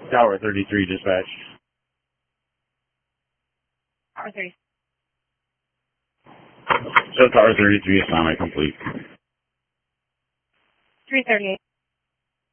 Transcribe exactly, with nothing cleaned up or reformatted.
Tower thirty-three dispatch. Tower thirty. So Tower thirty-three, Islamic complete. three thirty-eight.